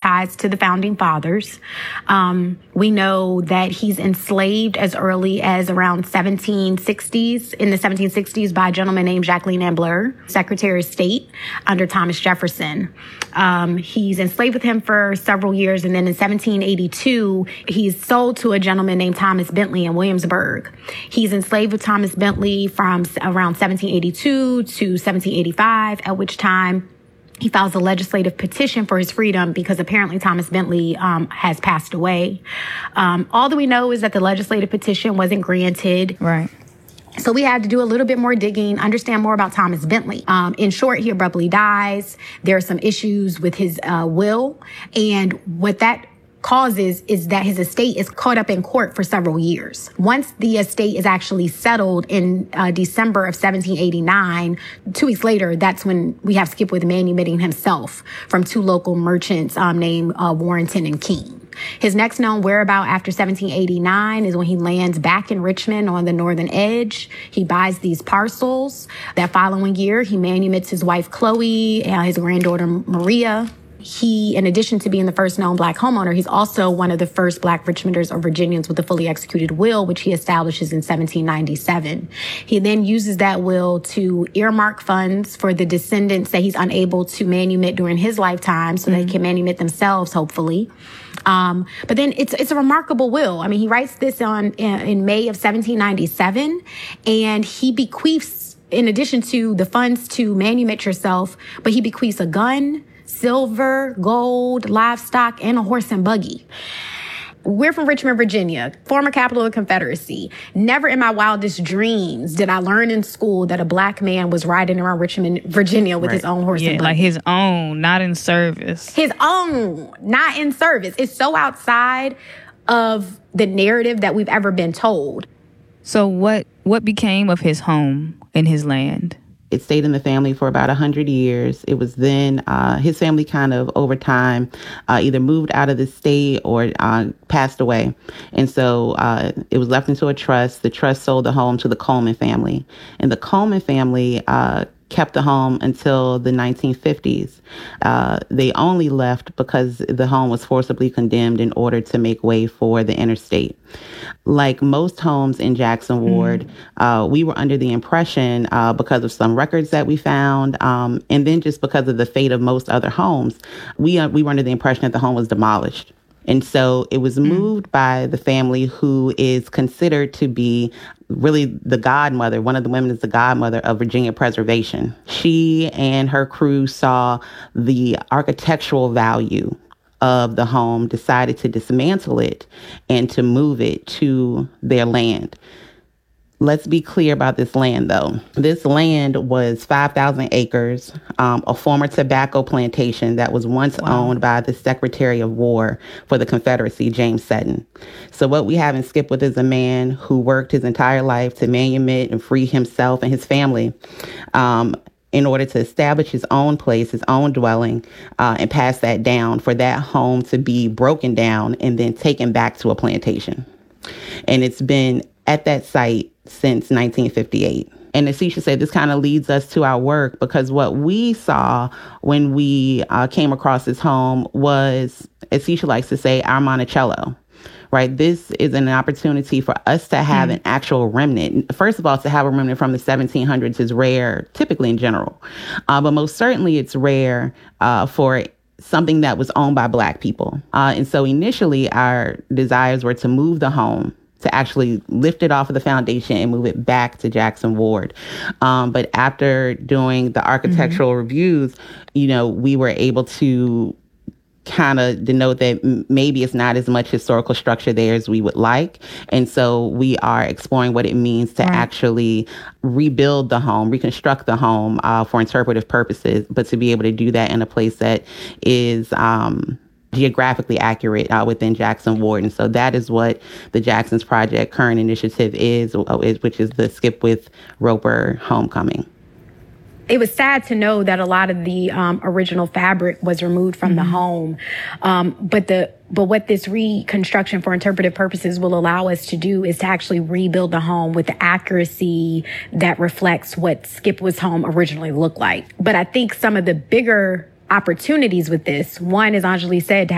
ties to the founding fathers. We know that he's enslaved as early as around 1760s, in the 1760s by a gentleman named Jacqueline Ambler, Secretary of State under Thomas Jefferson. He's enslaved with him for several years, and then in 1782, he's sold to a gentleman named Thomas Bentley in Williamsburg. He's enslaved with Thomas Bentley from around 1782 to 1785, at which time he files a legislative petition for his freedom because apparently Thomas Bentley has passed away. All that we know is that the legislative petition wasn't granted. Right. So we had to do a little bit more digging, understand more about Thomas Bentley. In short, he abruptly dies. There are some issues with his will. And what that causes is that his estate is caught up in court for several years. Once the estate is actually settled in December of 1789, 2 weeks later, that's when we have Skipwith manumitting himself from two local merchants named Warrenton and King. His next known whereabout after 1789 is when he lands back in Richmond on the northern edge. He buys these parcels. That following year, he manumits his wife, Chloe, and his granddaughter, Maria. He, in addition to being the first known Black homeowner, he's also one of the first Black Richmonders or Virginians with a fully executed will, which he establishes in 1797. He then uses that will to earmark funds for the descendants that he's unable to manumit during his lifetime so they can manumit themselves, hopefully. But then it's a remarkable will. I mean, he writes this in May of 1797, and he bequeaths, in addition to the funds to manumit yourself, but he bequeaths a gun, silver, gold, livestock, and a horse and buggy. We're from Richmond, Virginia, former capital of the Confederacy. Never in my wildest dreams did I learn in school that a Black man was riding around Richmond, Virginia with his own horse and buggy. Like his own, not in service. His own, not in service. It's so outside of the narrative that we've ever been told. So what became of his home and his land? It stayed in the family for about 100 years. It was then his family kind of over time either moved out of the state or passed away. And so it was left into a trust. The trust sold the home to the Coleman family. And the Coleman family kept the home until the 1950s. They only left because the home was forcibly condemned in order to make way for the interstate. Like most homes in Jackson Ward, we were under the impression, because of some records that we found, and then just because of the fate of most other homes, we were under the impression that the home was demolished. And so it was moved by the family who is considered to be really the godmother. One of the women is the godmother of Virginia preservation. She and her crew saw the architectural value of the home, decided to dismantle it and to move it to their land. Let's be clear about this land, though. This land was 5,000 acres, a former tobacco plantation that was once owned by the Secretary of War for the Confederacy, James Seton. So what we have in Skipwith is a man who worked his entire life to manumit and free himself and his family in order to establish his own place, his own dwelling, and pass that down for that home to be broken down and then taken back to a plantation. And it's been at that site since 1958. And as Cece said, this kind of leads us to our work, because what we saw when we came across this home was, as Cece likes to say, our Monticello. Right? This is an opportunity for us to have an actual remnant. First of all, to have a remnant from the 1700s is rare, typically in general. But most certainly it's rare for something that was owned by Black people. And so initially our desires were to move the home, to actually lift it off of the foundation and move it back to Jackson Ward. But after doing the architectural reviews, we were able to kind of denote that maybe it's not as much historical structure there as we would like. And so we are exploring what it means to actually rebuild the home, reconstruct the home for interpretive purposes, but to be able to do that in a place that is geographically accurate within Jackson Ward. And so that is what the Jackson's Project current initiative is, which is the Skipwith Roper Homecoming. It was sad to know that a lot of the original fabric was removed from the home. But what this reconstruction for interpretive purposes will allow us to do is to actually rebuild the home with the accuracy that reflects what Skipwith's home originally looked like. But I think some of the bigger opportunities with this, one, as Anjali said, to